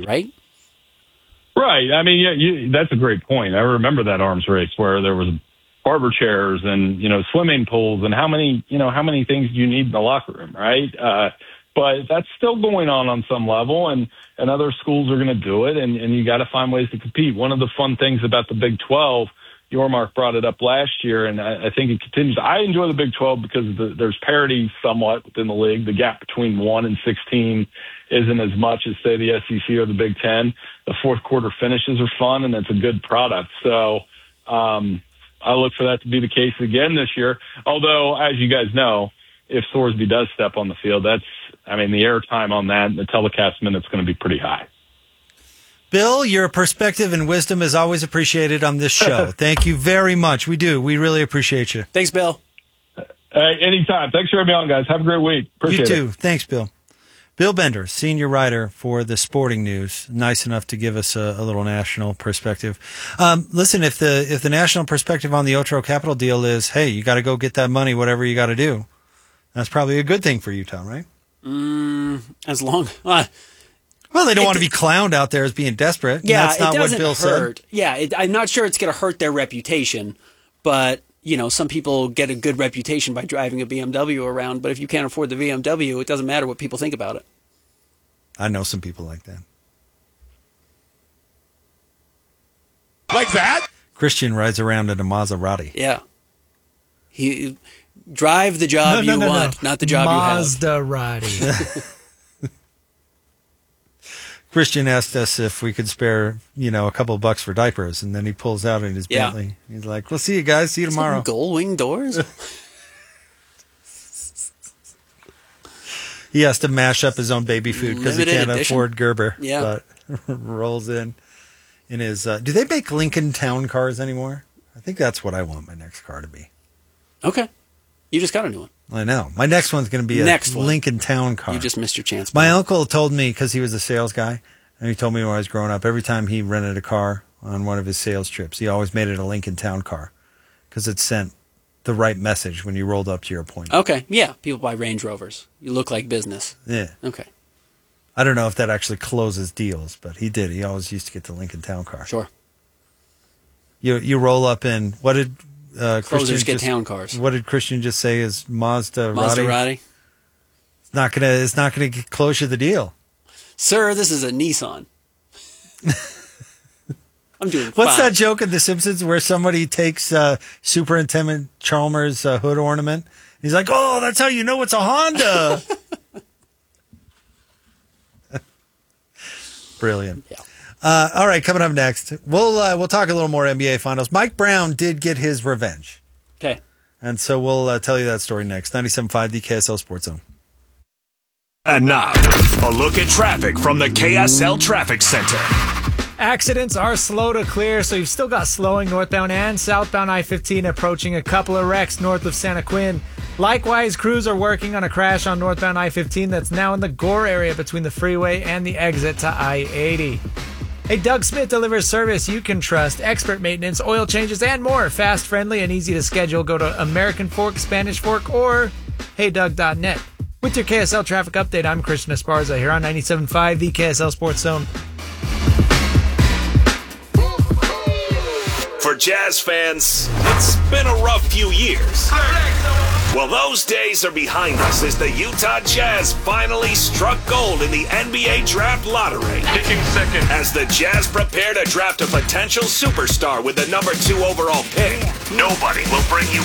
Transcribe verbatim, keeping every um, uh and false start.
right? Right. I mean, yeah, you, that's a great point. I remember that arms race where there was barber chairs and, you know, swimming pools and how many, you know, how many things do you need in the locker room, right? Uh, but that's still going on on some level, and, and other schools are going to do it, and, and you got to find ways to compete. One of the fun things about the Big twelve, Yormark brought it up last year, and I, I think it continues. I enjoy the Big twelve because the, there's parity somewhat within the league. The gap between one and sixteen isn't as much as, say, the S E C or the Big Ten. The fourth quarter finishes are fun, and it's a good product. So um, I look for that to be the case again this year. Although, as you guys know, if Thorsby does step on the field, that's, I mean, the airtime on that and the telecast minute's going to be pretty high. Bill, your perspective and wisdom is always appreciated on this show. Thank you very much. We do. We really appreciate you. Thanks, Bill. Uh, anytime. Thanks for having me on, guys. Have a great week. Appreciate it. You too. It. Thanks, Bill. Bill Bender, senior writer for the Sporting News, nice enough to give us a, a little national perspective. Um, listen, if the if the national perspective on the Otro Capital deal is, hey, you got to go get that money, whatever you got to do, that's probably a good thing for Utah, right? Mm, as long... Uh, Well, they don't want to be clowned out there as being desperate. Yeah, that's not it doesn't what Bill hurt. said. Yeah, it, I'm not sure it's going to hurt their reputation, but you know, some people get a good reputation by driving a B M W around. But if you can't afford the B M W, it doesn't matter what people think about it. I know some people like that. Like that? Christian rides around in a Maserati. Yeah, he drive the job no, no, you no, want, no. not the job Maserati. you have. Christian asked us if we could spare, you know, a couple of bucks for diapers, and then he pulls out in his Yeah. Bentley. He's like, "We'll see you guys. See you tomorrow." Gold wing doors. He has to mash up his own baby food because he Limited can't edition? afford Gerber. Yeah. But rolls in in his. Uh, do they make Lincoln Town cars anymore? I think that's what I want my next car to be. Okay, you just got a new one. I know. My next one's going to be a Next one. Lincoln Town car. You just missed your chance. My man. uncle told me, because he was a sales guy, and he told me when I was growing up, every time he rented a car on one of his sales trips, he always made it a Lincoln Town car because it sent the right message when you rolled up to your appointment. Okay, yeah, people buy Range Rovers. You look like business. Yeah. Okay, I don't know if that actually closes deals, but he did. He always used to get the Lincoln Town car. sure. You you roll up in, what did uh, Christian Closers get just, town cars. What did Christian just say is Mazda Maserati. It's not gonna. It's not gonna close you the deal. Sir, this is a Nissan. I'm doing What's fine. that joke in The Simpsons where somebody takes uh, Superintendent Chalmers' uh, hood ornament? He's like, "Oh, that's how you know it's a Honda." Brilliant. Yeah. Uh, all right, coming up next, we'll uh, we'll talk a little more N B A Finals. Mike Brown did get his revenge, Okay. and so we'll uh, tell you that story next. ninety-seven point five, the K S L Sports Zone. And now, a look at traffic from the K S L Traffic Center. Accidents are slow to clear, so you've still got slowing northbound and southbound I fifteen approaching a couple of wrecks north of Santa Quinn. Likewise, crews are working on a crash on northbound I fifteen that's now in the Gore area between the freeway and the exit to I eighty. Hey, Doug Smith delivers service you can trust, expert maintenance, oil changes, and more. Fast, friendly, and easy to schedule. Go to American Fork, Spanish Fork, or hey doug dot net. With your K S L traffic update, I'm Christian Esparza here on ninety-seven point five, the K S L Sports Zone. For Jazz fans, it's been a rough few years. Well, those days are behind us as the Utah Jazz finally struck gold in the N B A Draft Lottery. Picking second. As the Jazz prepare to draft a potential superstar with the number two overall pick, nobody will bring you